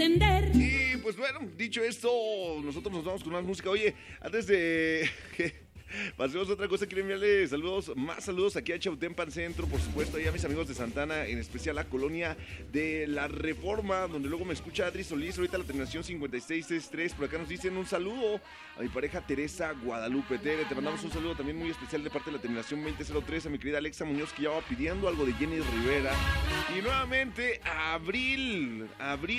entender. Y pues bueno, dicho esto, nosotros nos vamos con más música. Oye, antes de que pasemos a otra cosa, quiero enviarle saludos, más saludos aquí a Chautempan Centro, por supuesto, y a mis amigos de Santana, en especial a Colonia de la Reforma, donde luego me escucha Adri Solís, ahorita la terminación 5663, por acá nos dicen un saludo a mi pareja Teresa Guadalupe. Tere, te mandamos un saludo también muy especial de parte de la terminación 2003, a mi querida Alexa Muñoz, que ya va pidiendo algo de Jenny Rivera, y nuevamente a Abril